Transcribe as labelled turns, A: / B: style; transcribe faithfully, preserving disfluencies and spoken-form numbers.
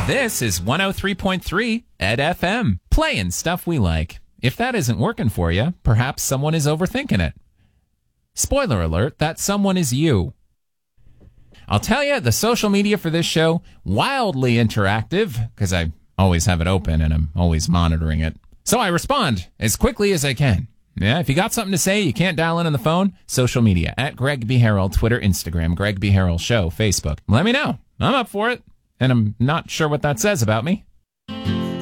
A: This is one oh three point three Ed F M, playing stuff we like. If that isn't working for you, perhaps someone is overthinking it. Spoiler alert, that someone is you. I'll tell you, the social media for this show, wildly interactive, because I always have it open and I'm always monitoring it. So I respond as quickly as I can. Yeah, if you got something to say, you can't dial in on the phone, social media, at Greg B. Harrell, Twitter, Instagram, Greg B. Harrell Show, Facebook. Let me know. I'm up for it. And I'm not sure what that says about me.